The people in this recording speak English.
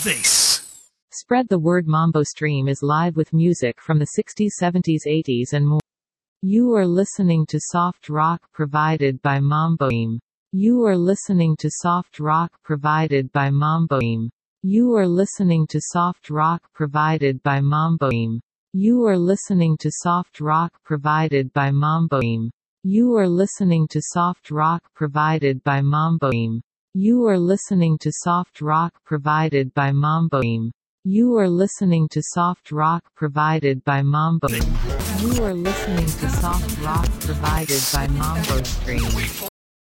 this. Spread the word. Mambo Stream is live with music from the 60s, 70s, 80s and more. You are listening to soft rock provided by Mambo Stream. You are listening to soft rock provided by Mambo Stream. You are listening to soft rock provided by Mambo Stream. You are listening to soft rock provided by Mambo Stream. You are listening to soft rock provided by Mambo Stream. You are listening to soft rock provided by Mambo Stream. You are listening to soft rock provided by Mambo Stream. You are listening to soft rock provided by Mambo Stream.